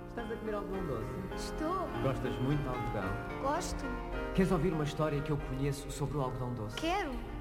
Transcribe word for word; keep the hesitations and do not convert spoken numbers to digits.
Estás a comer algodão doce? Estou. Gostas muito de algodão? Gosto. Queres ouvir uma história que eu conheço sobre o algodão doce? Quero.